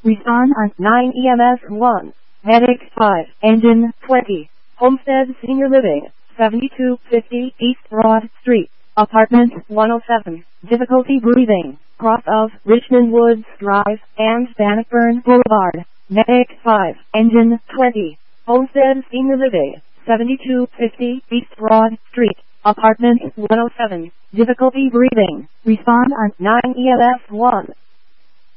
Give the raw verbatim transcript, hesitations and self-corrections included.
Respond on nine E M S one. Medic five. Engine twenty. Homestead Senior Living, seventy-two fifty East Broad Street, Apartment one oh seven. Difficulty breathing, cross of Richmond Woods Drive and Bannockburn Boulevard. Medic five. Engine twenty. Homestead Senior Living, seventy-two fifty East Broad Street, Apartment one oh seven. Difficulty breathing. Respond on nine E M S one.